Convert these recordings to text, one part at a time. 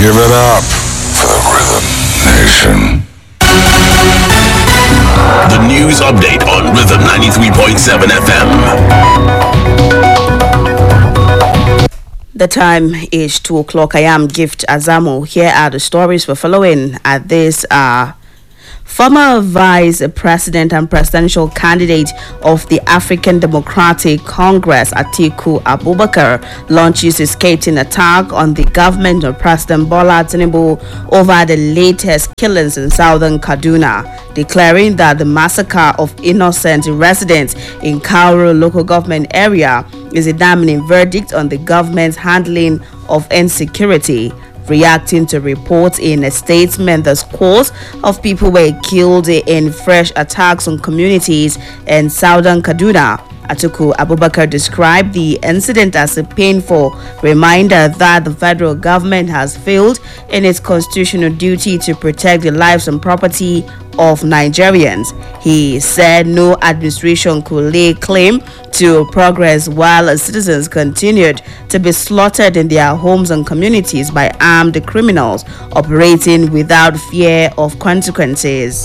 Give it up for the Rhythm Nation. The news update on Rhythm 93.7 FM. The time is 2 o'clock. I am Gift Azamo. Here are the stories we're following at this former Vice President and presidential candidate of the African Democratic Congress, Atiku Abubakar, launches a scathing attack on the government of President Bola Tinubu over the latest killings in southern Kaduna, declaring that the massacre of innocent residents in Kauru local government area is a damning verdict on the government's handling of insecurity. Reacting to reports in a statement, the scores of people were killed in fresh attacks on communities in southern Kaduna. Atiku Abubakar described the incident as a painful reminder that the federal government has failed in its constitutional duty to protect the lives and property of Nigerians. He said no administration could lay claim to progress while citizens continued to be slaughtered in their homes and communities by armed criminals operating without fear of consequences.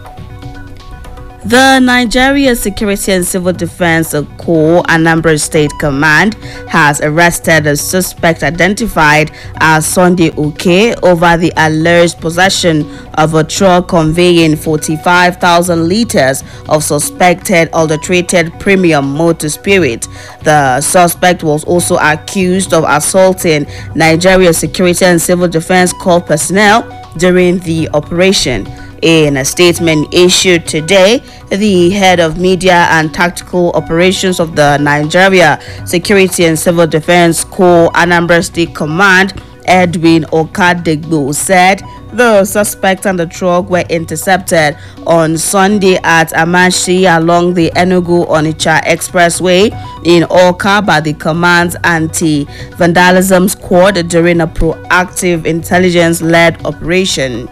The Nigeria Security and Civil Defense Corps Anambra State Command has arrested a suspect identified as Sunday Uke over the alleged possession of a truck conveying 45,000 liters of suspected adulterated premium motor spirit. The suspect was also accused of assaulting Nigeria Security and Civil Defense Corps personnel during the operation. In a statement issued today, the head of media and tactical operations of the Nigeria Security and Civil Defense Corps Anambra State Command, Edwin Okadegbo, said the suspect and the truck were intercepted on Sunday at Amashi along the Enugu-Onitsha Expressway in Awka by the command's anti-vandalism squad during a proactive intelligence-led operation.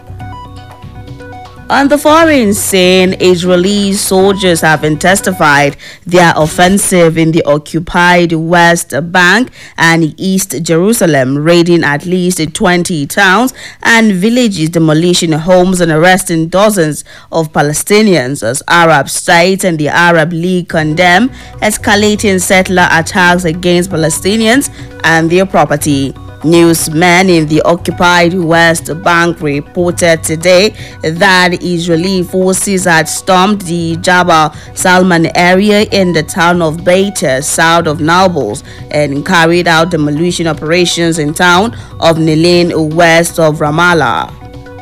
On the foreign scene, Israeli soldiers have intensified their offensive in the occupied West Bank and East Jerusalem, raiding at least 20 towns and villages, demolishing homes and arresting dozens of Palestinians as Arab states and the Arab League condemn escalating settler attacks against Palestinians and their property. Newsmen in the occupied West Bank reported today that Israeli forces had stormed the Jabal Salman area in the town of Beit, south of Nablus, and carried out demolition operations in town of Nilin, west of Ramallah.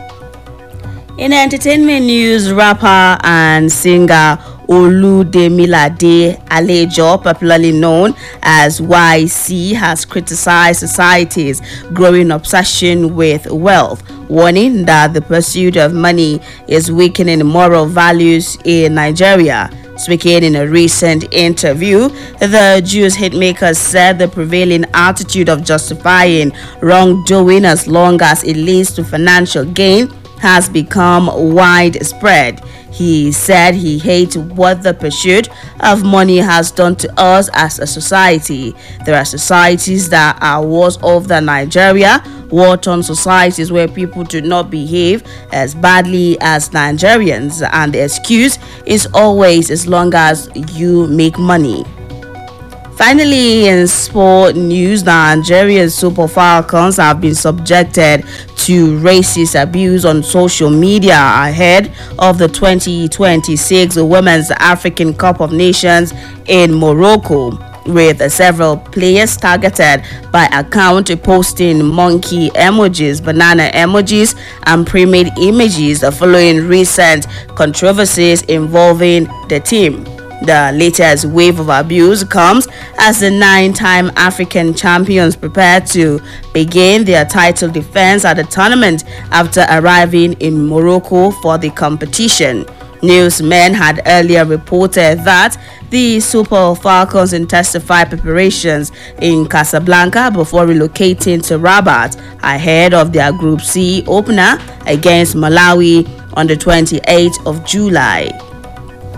In entertainment news, rapper and singer Oludemilade Alejo, popularly known as YC, has criticized society's growing obsession with wealth, warning that the pursuit of money is weakening moral values in Nigeria. Speaking in a recent interview, the Jews hitmaker said the prevailing attitude of justifying wrongdoing as long as it leads to financial gain has become widespread. He said he hates what the pursuit of money has done to us as a society. There are societies that are worse off than Nigeria, war-torn societies where people do not behave as badly as Nigerians, and the excuse is always as long as you make money. Finally, in sport news, the Nigerian Super Falcons have been subjected to racist abuse on social media ahead of the 2026 Women's African Cup of Nations in Morocco, with several players targeted by account posting monkey emojis, banana emojis, and primate images following recent controversies involving the team. The latest wave of abuse comes as the 9-time African champions prepare to begin their title defense at the tournament after arriving in Morocco for the competition. Newsmen had earlier reported that the Super Falcons intensified preparations in Casablanca before relocating to Rabat ahead of their Group C opener against Malawi on the 28th of July.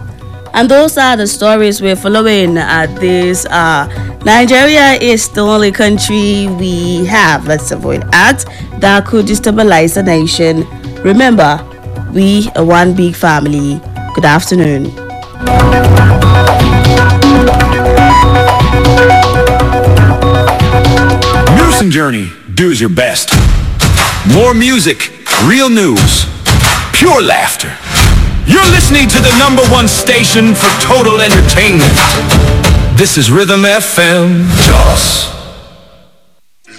And those are the stories we're following at this. Nigeria is the only country we have, let's avoid at, that could destabilize the nation. Remember, we are one big family. Good afternoon. News and Journey, do your best. More music, real news, pure laughter. You're listening to the #1 station for total entertainment. This is Rhythm FM, Jos.